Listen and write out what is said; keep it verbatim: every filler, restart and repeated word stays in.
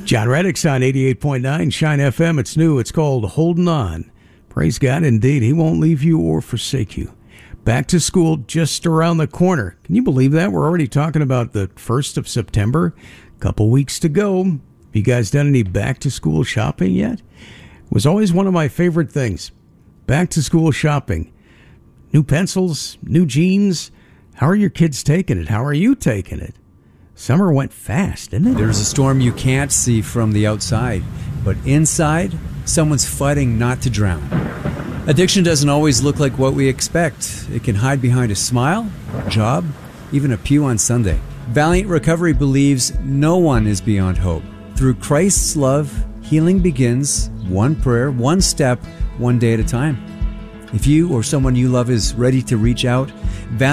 John Reddick's on eighty-eight point nine Shine F M. It's new. It's called Holding On. Praise God, indeed. He won't leave you or forsake you. Back to school just around the corner. Can you believe that? We're already talking about the first of September. A couple weeks to go. Have you guys done any back-to-school shopping yet? It was always one of my favorite things. Back-to-school shopping. New pencils, new jeans. How are your kids taking it? How are you taking it? Summer went fast, didn't it? There's a storm you can't see from the outside, but inside, someone's fighting not to drown. Addiction doesn't always look like what we expect. It can hide behind a smile, a job, even a pew on Sunday. Valiant Recovery believes no one is beyond hope. Through Christ's love, healing begins one prayer, one step, one day at a time. If you or someone you love is ready to reach out, Valiant